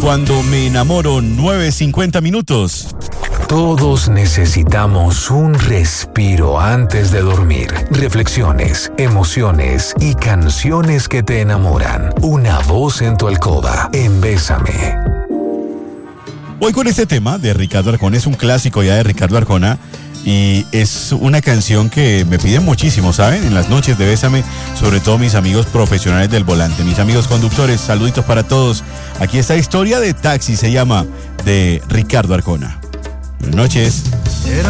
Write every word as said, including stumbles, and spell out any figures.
Cuando me enamoro, nueve cincuenta minutos. Todos necesitamos un respiro antes de dormir. Reflexiones, emociones y canciones que te enamoran. Una voz en tu alcoba, en Bésame. Voy con este tema de Ricardo Arjona. Es un clásico ya de Ricardo Arjona. Y es una canción que me piden muchísimo, ¿saben? En las noches de Bésame, sobre todo mis amigos profesionales del volante, mis amigos conductores, saluditos para todos. Aquí está Historia de Taxi, se llama, de Ricardo Arjona. Buenas noches.